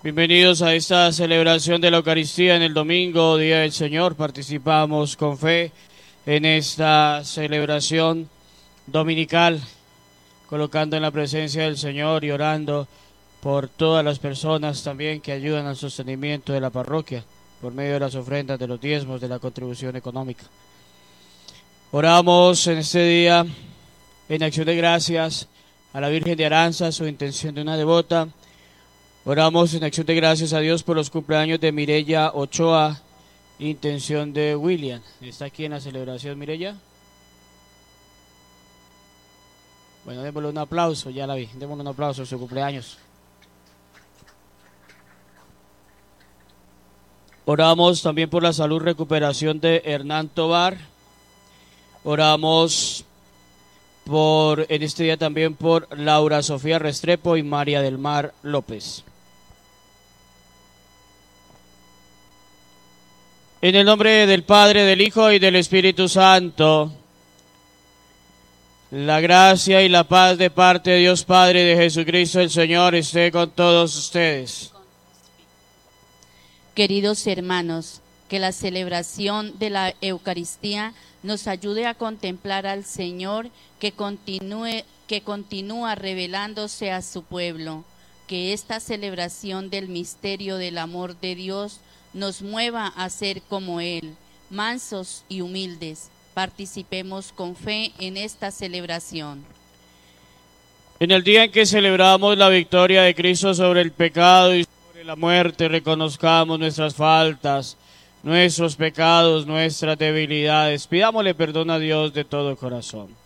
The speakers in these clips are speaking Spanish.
Bienvenidos a esta celebración de la Eucaristía en el domingo, Día del Señor. Participamos con fe en esta celebración dominical, colocando en la presencia del Señor y orando por todas las personas también que ayudan al sostenimiento de la parroquia, por medio de las ofrendas, de los diezmos, de la contribución económica. Oramos en este día en acción de gracias a la Virgen de Aranza, su intención de una devota. Oramos en acción de gracias a Dios por los cumpleaños de Mireya Ochoa, intención de William. ¿Está aquí en la celebración Mireya? Bueno, démosle un aplauso, ya la vi. Démosle un aplauso a su cumpleaños. Oramos también por la salud y recuperación de Hernán Tobar. Oramos en este día también por Laura Sofía Restrepo y María del Mar López. En el nombre del Padre, del Hijo y del Espíritu Santo, la gracia y la paz de parte de Dios Padre y de Jesucristo el Señor esté con todos ustedes. Queridos hermanos, que la celebración de la Eucaristía nos ayude a contemplar al Señor que continúa revelándose a su pueblo. Que esta celebración del misterio del amor de Dios nos mueva a ser como Él, mansos y humildes. Participemos con fe en esta celebración. En el día en que celebramos la victoria de Cristo sobre el pecado y sobre la muerte, reconozcamos nuestras faltas, nuestros pecados, nuestras debilidades. Pidámosle perdón a Dios de todo corazón.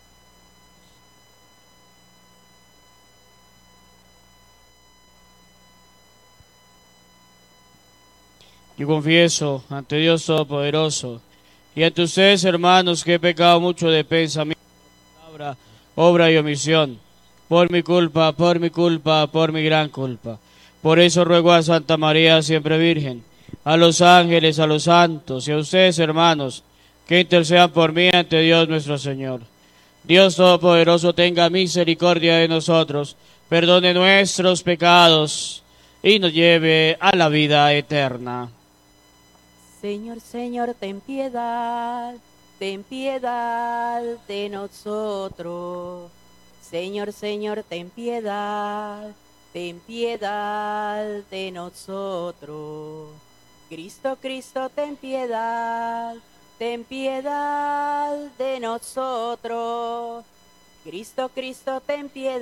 Yo confieso ante Dios Todopoderoso y ante ustedes, hermanos, que he pecado mucho de pensamiento, palabra, obra y omisión, por mi culpa, por mi gran culpa. Por eso ruego a Santa María, siempre Virgen, a los ángeles, a los santos y a ustedes, hermanos, que intercedan por mí ante Dios nuestro Señor. Dios Todopoderoso tenga misericordia de nosotros, perdone nuestros pecados y nos lleve a la vida eterna. Señor, Señor, ten piedad de nosotros. Señor, Señor, ten piedad de nosotros. Cristo, Cristo, ten piedad de nosotros. Cristo, Cristo, ten piedad